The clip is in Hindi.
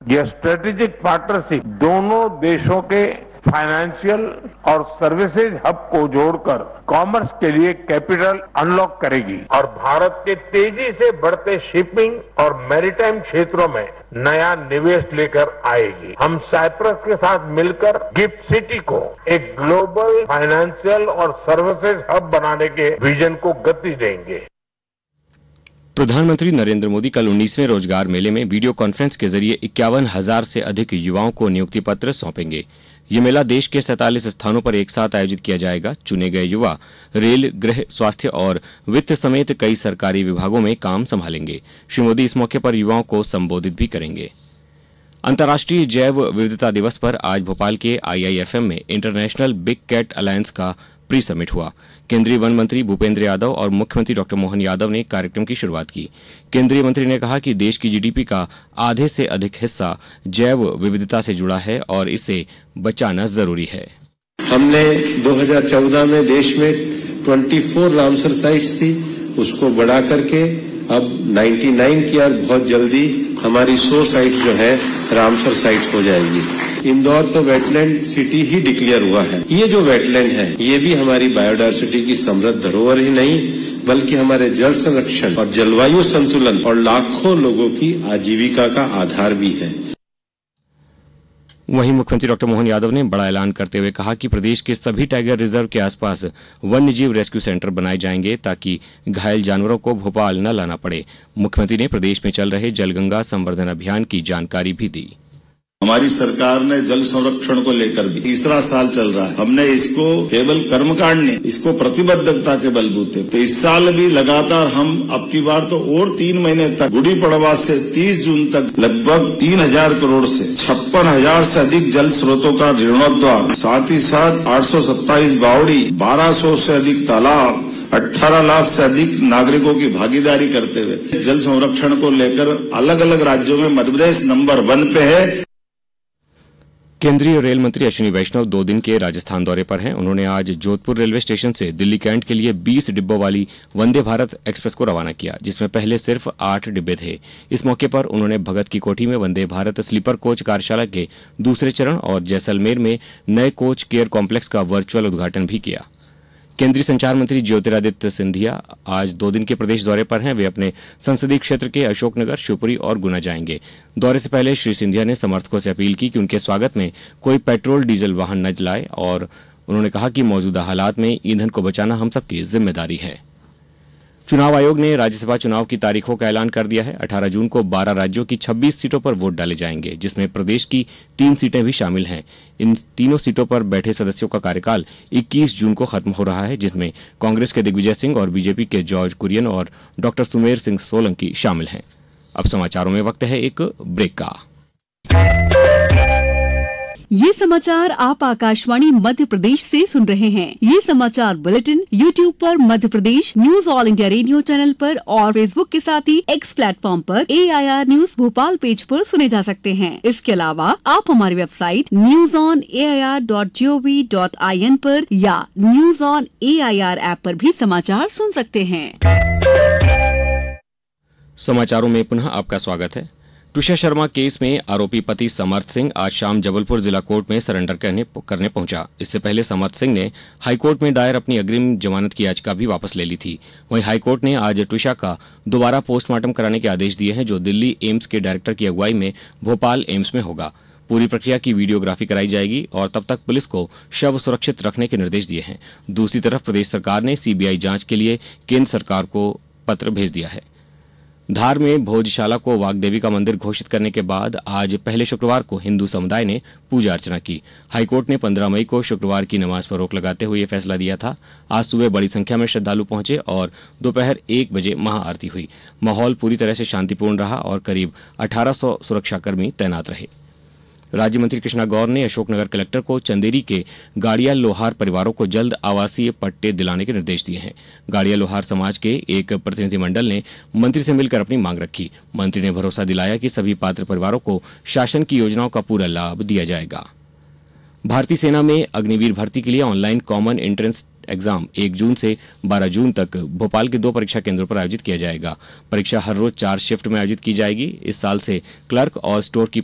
यह स्ट्रेटेजिक पार्टनरशिप दोनों देशों के फाइनेंशियल और सर्विसेज हब को जोड़कर कॉमर्स के लिए कैपिटल अनलॉक करेगी और भारत के तेजी से बढ़ते शिपिंग और मैरीटाइम क्षेत्रों में नया निवेश लेकर आएगी। हम साइप्रस के साथ मिलकर गिफ्ट सिटी को एक ग्लोबल फाइनेंशियल और सर्विसेज हब बनाने के विजन को गति देंगे। प्रधानमंत्री नरेंद्र मोदी कल 19वें रोजगार मेले में वीडियो कॉन्फ्रेंस के जरिए 51,000 से अधिक युवाओं को नियुक्ति पत्र सौंपेंगे। ये मेला देश के 47 स्थानों पर एक साथ आयोजित किया जाएगा। चुने गए युवा रेल, गृह, स्वास्थ्य और वित्त समेत कई सरकारी विभागों में काम संभालेंगे। श्री मोदी इस मौके पर युवाओं को संबोधित भी करेंगे। अंतर्राष्ट्रीय जैव विविधता दिवस पर आज भोपाल के IIFM में इंटरनेशनल बिग कैट अलायंस का प्री समिट हुआ। केंद्रीय वन मंत्री भूपेंद्र यादव और मुख्यमंत्री डॉक्टर मोहन यादव ने कार्यक्रम की शुरुआत की। केंद्रीय मंत्री ने कहा कि देश की GDP का आधे से अधिक हिस्सा जैव विविधता से जुड़ा है और इसे बचाना जरूरी है। हमने 2014 में देश में 24 रामसर साइट्स थी, उसको बढ़ा करके अब 99 की और बहुत जल्दी हमारी 100 साइट जो है रामसर साइट्स हो जाएगी। इंदौर तो वेटलैंड सिटी ही डिक्लेयर हुआ है। ये जो वेटलैंड है ये भी हमारी बायोडायवर्सिटी की समृद्ध धरोहर ही नहीं बल्कि हमारे जल संरक्षण और जलवायु संतुलन और लाखों लोगों की आजीविका का आधार भी है। वहीं मुख्यमंत्री डॉक्टर मोहन यादव ने बड़ा ऐलान करते हुए कहा कि प्रदेश के सभी टाइगर रिजर्व के आसपास वन्यजीव रेस्क्यू सेंटर बनाए जाएंगे ताकि घायल जानवरों को भोपाल न लाना पड़े। मुख्यमंत्री ने प्रदेश में चल रहे जलगंगा संवर्धन अभियान की जानकारी भी दी। हमारी सरकार ने जल संरक्षण को लेकर भी तीसरा साल चल रहा है। हमने इसको केवल कर्मकांड नहीं, इसको प्रतिबद्धता के बलबूते तो इस साल भी लगातार हम अब की बार तो और 3 महीने तक गुड़ी पड़वा से 30 जून तक लगभग 3,000 करोड़ से 56,000 से अधिक जल स्रोतों का जीर्णोद्धार, साथ ही साथ 827 बावड़ी, 1200 से अधिक तालाब, 18 लाख से अधिक नागरिकों की भागीदारी करते हुए जल संरक्षण को लेकर अलग अलग राज्यों में मध्य प्रदेश नंबर 1 पे है। केंद्रीय रेल मंत्री अश्विनी वैष्णव 2 दिन के राजस्थान दौरे पर हैं। उन्होंने आज जोधपुर रेलवे स्टेशन से दिल्ली कैंट के लिए 20 डिब्बों वाली वंदे भारत एक्सप्रेस को रवाना किया, जिसमें पहले सिर्फ 8 डिब्बे थे। इस मौके पर उन्होंने भगत की कोठी में वंदे भारत स्लीपर कोच कार्यशाला के दूसरे चरण और जैसलमेर में नए कोच केयर कॉम्प्लेक्स का वर्चुअल उद्घाटन भी किया। केंद्रीय संचार मंत्री ज्योतिरादित्य सिंधिया आज 2 दिन के प्रदेश दौरे पर हैं। वे अपने संसदीय क्षेत्र के अशोकनगर, शिवपुरी और गुना जाएंगे। दौरे से पहले श्री सिंधिया ने समर्थकों से अपील की कि उनके स्वागत में कोई पेट्रोल डीजल वाहन न लाए और उन्होंने कहा कि मौजूदा हालात में ईंधन को बचाना हम सबकी जिम्मेदारी है। चुनाव आयोग ने राज्यसभा चुनाव की तारीखों का ऐलान कर दिया है। 18 जून को 12 राज्यों की 26 सीटों पर वोट डाले जाएंगे, जिसमें प्रदेश की 3 सीटें भी शामिल हैं। इन तीनों सीटों पर बैठे सदस्यों का कार्यकाल 21 जून को खत्म हो रहा है, जिसमें कांग्रेस के दिग्विजय सिंह और बीजेपी के जॉर्ज कुरियन और डॉक्टर सुमेर सिंह सोलंकी शामिल हैं। अब समाचारों में वक्त है एक ब्रेक का। ये समाचार आप आकाशवाणी मध्य प्रदेश से सुन रहे हैं। ये समाचार बुलेटिन YouTube पर Madhya Pradesh news all India radio channel पर और Facebook के साथ ही X प्लेटफॉर्म पर AIR न्यूज भोपाल पेज पर सुने जा सकते हैं। इसके अलावा आप हमारी वेबसाइट newsonair.gov.in पर या न्यूज ऑन AIR ऐप पर भी समाचार सुन सकते हैं। समाचारों में पुनः आपका स्वागत है। तुषार शर्मा केस में आरोपी पति समर्थ सिंह आज शाम जबलपुर जिला कोर्ट में सरेंडर करने पहुंचा। इससे पहले समर्थ सिंह ने हाईकोर्ट में दायर अपनी अग्रिम जमानत की याचिका भी वापस ले ली थी। वहीं हाईकोर्ट ने आज तुषार का दोबारा पोस्टमार्टम कराने के आदेश दिए हैं, जो दिल्ली एम्स के डायरेक्टर की अगुवाई में भोपाल एम्स में होगा। पूरी प्रक्रिया की वीडियोग्राफी कराई जाएगी और तब तक पुलिस को शव सुरक्षित रखने के निर्देश दिए हैं। दूसरी तरफ प्रदेश सरकार ने CBI जांच के लिए केंद्र सरकार को पत्र भेज दिया है। धार में भोजशाला को वाग्देवी का मंदिर घोषित करने के बाद आज पहले शुक्रवार को हिंदू समुदाय ने पूजा अर्चना की। हाईकोर्ट ने 15 मई को शुक्रवार की नमाज पर रोक लगाते हुए यह फैसला दिया था। आज सुबह बड़ी संख्या में श्रद्धालु पहुंचे और दोपहर 1 बजे महाआरती हुई। माहौल पूरी तरह से शांतिपूर्ण रहा और करीब 1800 सुरक्षाकर्मी तैनात रहे। राज्य मंत्री कृष्णा गौर ने अशोकनगर कलेक्टर को चंदेरी के गाड़िया लोहार परिवारों को जल्द आवासीय पट्टे दिलाने के निर्देश दिए हैं। गाड़िया लोहार समाज के एक प्रतिनिधिमंडल ने मंत्री से मिलकर अपनी मांग रखी। मंत्री ने भरोसा दिलाया कि सभी पात्र परिवारों को शासन की योजनाओं का पूरा लाभ दिया जाएगा। भारतीय सेना में अग्निवीर भर्ती के लिए ऑनलाइन कॉमन एंट्रेंस एग्जाम 1 जून से 12 जून तक भोपाल के 2 परीक्षा केंद्रों पर आयोजित किया जाएगा। परीक्षा हर रोज 4 शिफ्ट में आयोजित की जाएगी। इस साल से क्लर्क और स्टोर कीपर